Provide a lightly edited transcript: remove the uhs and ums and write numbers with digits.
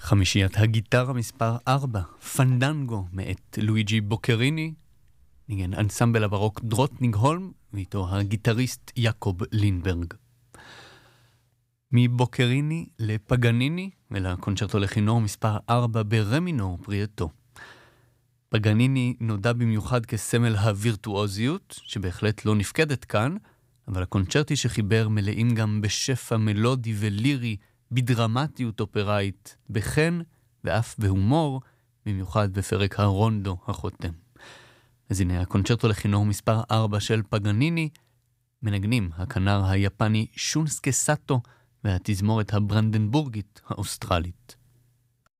חמישיית הגיטרה מספר 4, פנדנגו מאת לואיג'י בוקריני, ניגן אנסמבל הברוק דרוטניגהולם, ואיתו הגיטריסט יעקב לינברג. מבוקריני לפגניני, ולקונצ'רטו לכינור מספר 4 ברמינור פריאטו. פגניני נודע במיוחד כסמל הווירטואוזיות, שבהחלט לא נפקדת כאן, אבל הקונצ'רטי שחיבר מלאים גם בשפע מלודי ולירי, בדרמטיות אופראית, בחן ואף בהומור, במיוחד בפרק הרונדו החותם. אז הנה הקונצ'רטו לכינור מספר 4 של פגניני, מנגנים הכנר היפני שונסקה סאטו והתזמורת הברנדנבורגית האוסטרלית.